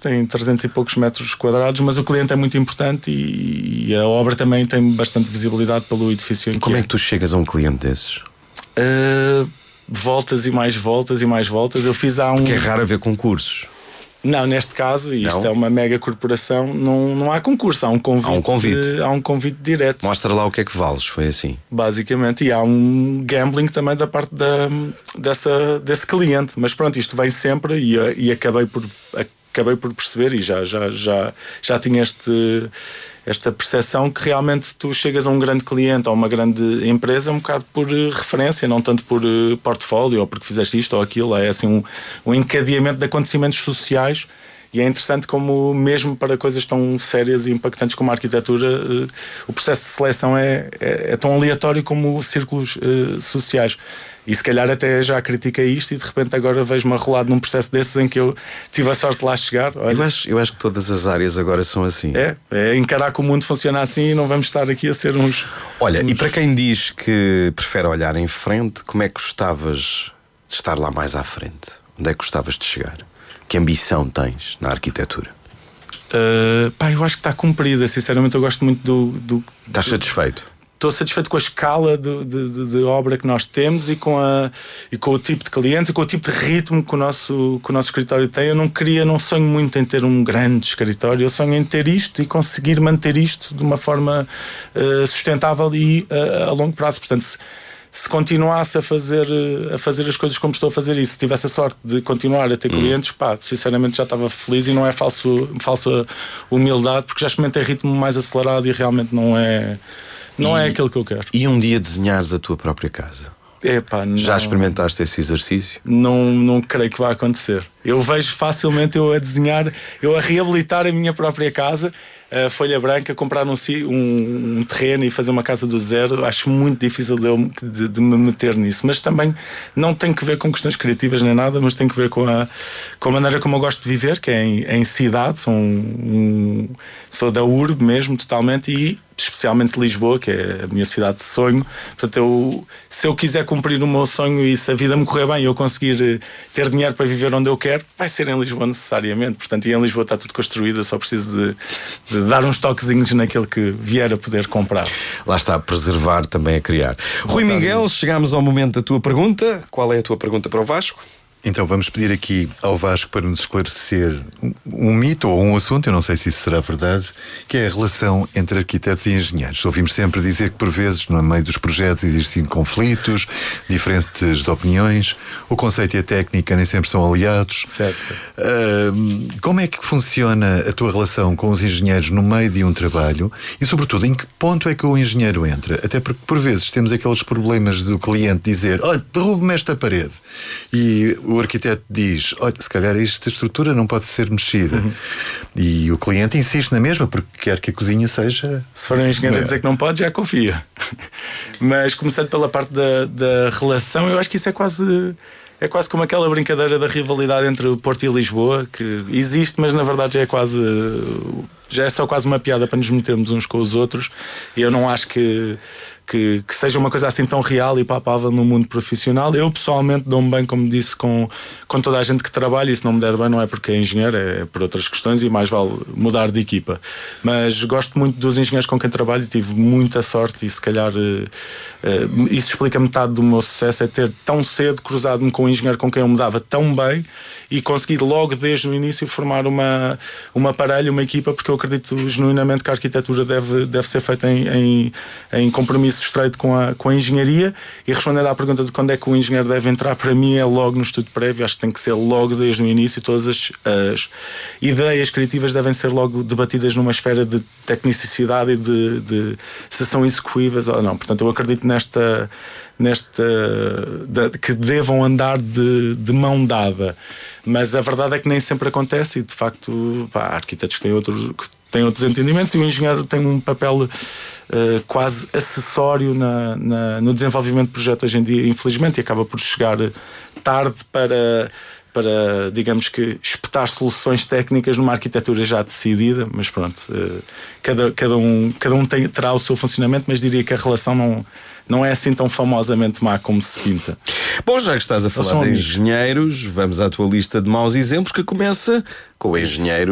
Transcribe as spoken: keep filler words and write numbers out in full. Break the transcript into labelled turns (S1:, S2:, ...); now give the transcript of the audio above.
S1: tem trezentos e poucos metros quadrados, mas o cliente é muito importante e, e a obra também tem bastante visibilidade pelo edifício em que
S2: Como é que tu chegas a um cliente desses?
S1: Uh, voltas e mais voltas e mais voltas. Eu fiz há um.
S2: Porque é raro haver concursos.
S1: Não, neste caso, e isto
S2: Não?
S1: é uma mega corporação, não, não há concurso, há um convite.
S2: Há um convite.
S1: Há um convite direto.
S2: Mostra lá o que é que vales, foi assim.
S1: Basicamente, e há um gambling também da parte da, dessa, desse cliente. Mas pronto, isto vem sempre e, e acabei por. Acabei por perceber e já, já, já, já tinha este, esta percepção que realmente tu chegas a um grande cliente ou uma grande empresa um bocado por referência, não tanto por portfólio ou porque fizeste isto ou aquilo. É assim um, um encadeamento de acontecimentos sociais. E é interessante como, mesmo para coisas tão sérias e impactantes como a arquitetura, uh, o processo de seleção é, é, é tão aleatório como os círculos uh, sociais. E se calhar até já critiquei isto e de repente agora vejo-me arrolado num processo desses em que eu tive a sorte de lá chegar. Olha,
S2: eu, acho, eu acho que todas as áreas agora são assim.
S1: É, é encarar que o mundo funciona assim e não vamos estar aqui a ser uns...
S2: Olha,
S1: uns...
S2: e para quem diz que prefere olhar em frente, como é que gostavas de estar lá mais à frente? Onde é que gostavas de chegar? Que ambição tens na arquitetura?
S1: Uh, pá, eu acho que está cumprida. Sinceramente, eu gosto muito do. do
S2: Estás
S1: do...
S2: satisfeito?
S1: Estou satisfeito com a escala de, de, de, de obra que nós temos e com, a, e com o tipo de clientes e com o tipo de ritmo que o nosso, que o nosso escritório tem. Eu não queria, não sonho muito em ter um grande escritório. Eu sonho em ter isto e conseguir manter isto de uma forma uh, sustentável e uh, a longo prazo. Portanto, se, se continuasse a fazer, a fazer as coisas como estou a fazer e se tivesse a sorte de continuar a ter hum. clientes, pá, sinceramente já estava feliz e não é falso, falsa humildade, porque já experimentei ritmo mais acelerado e realmente não é, não
S2: e,
S1: é aquilo que eu quero.
S2: E um dia desenhares a tua própria casa?
S1: Epá, não,
S2: já experimentaste esse exercício?
S1: Não, não creio que vá acontecer. Eu vejo facilmente eu a desenhar, eu a reabilitar a minha própria casa, a folha branca, comprar um, um, um terreno e fazer uma casa do zero. Acho muito difícil de, eu, de, de me meter nisso. Mas também não tem que ver com questões criativas nem nada, mas tem que ver com a, com a maneira como eu gosto de viver, que é em, em cidade. Sou, um, sou da urbe mesmo, totalmente, e especialmente Lisboa, que é a minha cidade de sonho. Portanto, eu, se eu quiser cumprir o meu sonho e se a vida me correr bem e eu conseguir ter dinheiro para viver onde eu quero, vai ser em Lisboa necessariamente. Portanto, e em Lisboa está tudo construído, só preciso de, de dar uns toquezinhos naquilo que vier a poder comprar.
S2: Lá está, a preservar, também a criar. Rui Miguel, chegámos ao momento da tua pergunta. Qual é a tua pergunta para o Vasco?
S3: Então vamos pedir aqui ao Vasco para nos esclarecer um, um mito ou um assunto, eu não sei se isso será verdade, que é a relação entre arquitetos e engenheiros. Ouvimos sempre dizer que por vezes no meio dos projetos existem conflitos, diferentes de opiniões, o conceito e a técnica nem sempre são aliados.
S1: Certo.
S3: Uh, como é que funciona a tua relação com os engenheiros no meio de um trabalho e sobretudo em que ponto é que o engenheiro entra? Até porque por vezes temos aqueles problemas do cliente dizer, olha, derrube-me esta parede, e o arquiteto diz, olha, se calhar esta estrutura não pode ser mexida. Uhum. E o cliente insiste na mesma porque quer que a cozinha seja...
S1: Se for um engenheiro a dizer que não pode, já confia. Mas começando pela parte da, da relação, eu acho que isso é quase... É quase como aquela brincadeira da rivalidade entre o Porto e Lisboa, que existe, mas na verdade já é quase... Já é só quase uma piada para nos metermos uns com os outros. E eu não acho que... Que, que seja uma coisa assim tão real e palpável no mundo profissional. Eu pessoalmente dou-me bem, como disse, com, com toda a gente que trabalha, e se não me der bem não é porque é engenheiro, é por outras questões e mais vale mudar de equipa. Mas gosto muito dos engenheiros com quem trabalho e tive muita sorte e se calhar uh, uh, isso explica metade do meu sucesso, é ter tão cedo cruzado-me com um engenheiro com quem eu me dava tão bem e conseguir logo desde o início formar uma, uma parelha, uma equipa, porque eu acredito genuinamente que a arquitetura deve, deve ser feita em, em, em compromisso estreito com a, com a engenharia. E respondendo à pergunta de quando é que o engenheiro deve entrar, para mim é logo no estudo prévio. Acho que tem que ser logo desde o início. Todas as, as ideias criativas devem ser logo debatidas numa esfera de tecnicidade e de, de se são execuíveis ou não. Portanto, eu acredito nesta, nesta de, que devam andar de, de mão dada, mas a verdade é que nem sempre acontece e de facto, pá, há arquitetos que têm outros, que têm outros entendimentos e o engenheiro tem um papel Uh, quase acessório na, na, no desenvolvimento de projeto hoje em dia, infelizmente, e acaba por chegar tarde para, para digamos que, espetar soluções técnicas numa arquitetura já decidida, mas pronto, uh, cada, cada um, cada um tem, terá o seu funcionamento, mas diria que a relação não, não é assim tão famosamente má como se pinta.
S2: Bom, já que estás a falar de engenheiros, vamos à tua lista de maus exemplos, que começa com o engenheiro